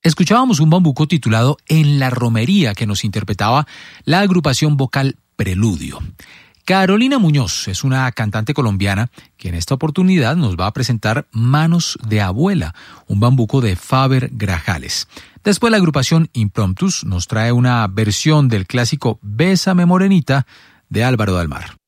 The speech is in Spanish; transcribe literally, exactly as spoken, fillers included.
Escuchábamos un bambuco titulado En la Romería que nos interpretaba la agrupación vocal Preludio. Carolina Muñoz es una cantante colombiana que en esta oportunidad nos va a presentar Manos de Abuela, un bambuco de Faber Grajales. Después la agrupación Impromptus nos trae una versión del clásico Bésame Morenita de Álvaro Dalmar.